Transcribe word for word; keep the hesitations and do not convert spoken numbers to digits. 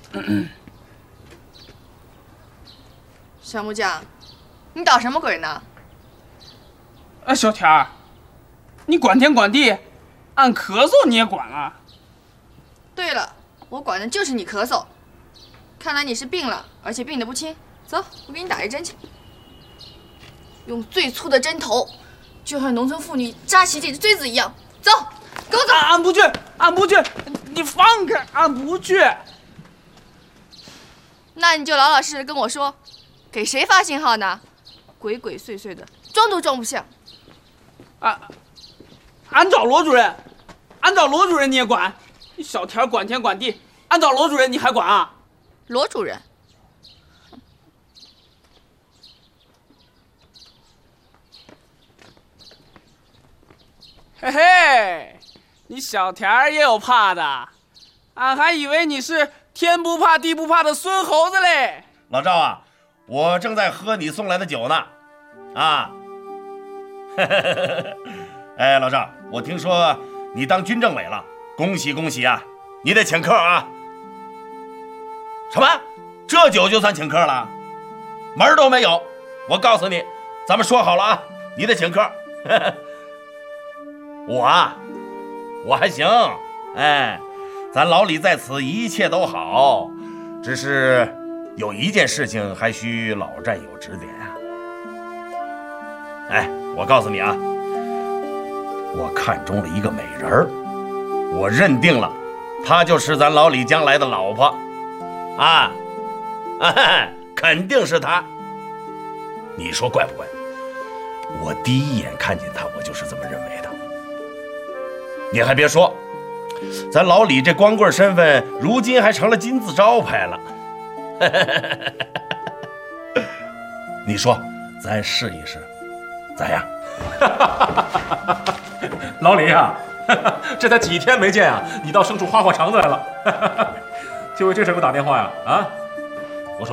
小木匠，你捣什么鬼呢？ 啊，小田儿，你管天管地，俺咳嗽你也管了？ 对了，我管的就是你咳嗽。看来你是病了，而且病得不轻。走，我给你打一针去。用最粗的针头，就像农村妇女扎起这锥子一样。走，给我走！ 俺俺不去，俺不去，你放开，俺不去。 那你就老老实实跟我说，给谁发信号呢？鬼鬼祟祟的，装都装不像。 俺俺找罗主任，俺找罗主任你也管？你小田管天管地，俺找罗主任你还管啊？ 罗主任。 嘿嘿，你小田儿也有怕的，俺还以为你是天不怕地不怕的孙猴子嘞。 老赵啊，我正在喝你送来的酒呢，啊，哎，老赵，我听说你当军政委了，恭喜恭喜啊！你得请客啊。什么？这酒就算请客了？门儿都没有！我告诉你，咱们说好了啊，你得请客。我啊，我还行，哎，咱老李在此一切都好，只是有一件事情还需老战友指点啊。哎，我告诉你啊，我看中了一个美人儿，我认定了，她就是咱老李将来的老婆，啊，啊，肯定是她。你说怪不怪？我第一眼看见她，我就是这么认为的。你还别说，咱老李这光棍身份，如今还成了金字招牌了。你说，咱试一试，咋样？ 老李啊，这才几天没见啊，你倒生出花花肠子来了。就为这事给我打电话呀？啊，